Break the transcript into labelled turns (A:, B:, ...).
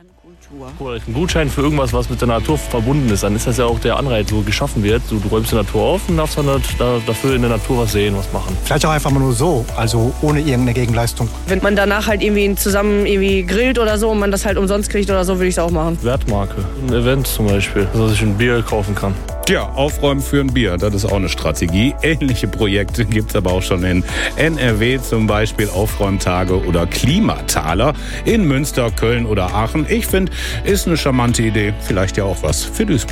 A: Ein Gutschein für irgendwas, was mit der Natur verbunden ist, dann ist das ja auch der Anreiz, so geschaffen wird. Du räumst die Natur auf und darfst dann dafür in der Natur was sehen, was machen.
B: Vielleicht auch einfach mal nur so, also ohne irgendeine Gegenleistung.
C: Wenn man danach halt irgendwie zusammen grillt oder so und man das halt umsonst kriegt oder so, würde ich es auch machen.
A: Wertmarke, ein Event zum Beispiel, dass ich ein Bier kaufen kann.
D: Tja, aufräumen für ein Bier, das ist auch eine Strategie. Ähnliche Projekte gibt es aber auch schon in NRW, zum Beispiel Aufräumtage oder Klimataler in Münster, Köln oder Aachen. Ich finde, ist eine charmante Idee, vielleicht ja auch was für Duisburg.